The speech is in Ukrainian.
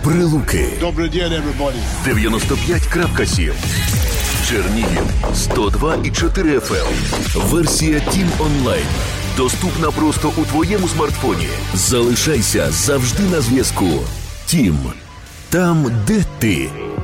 Прилуки. Добрий день, everybody. 95.7. Чернігів 102,4 FM. Версія Тім онлайн. Доступна просто у твоєму смартфоні. Залишайся завжди на зв'язку. Тім. Там, де ти.